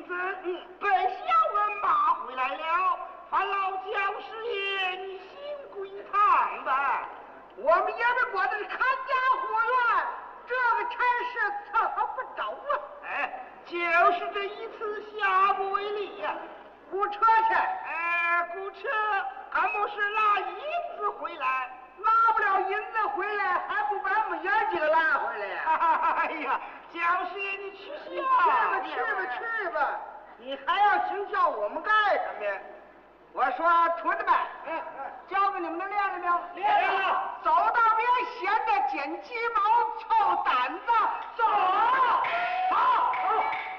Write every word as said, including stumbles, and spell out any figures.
子，嗯，本小人马回来了，烦老教师爷你辛苦一趟吧。我们爷们过的是看家护院，这个差事伺候不着啊。哎，就是这一次下不为例呀、啊。雇车去，哎，雇车，俺不是拿银子回来。拿不了银子回来，还不把我们爷几个拉回来呀？哎呀，教师爷，你去去吧，去吧，去吧，你还要请教我们干什么呀？我说，徒弟们，嗯，教给你们都练了没有？练了。走到别闲着捡鸡毛、臭胆子，走，好，好。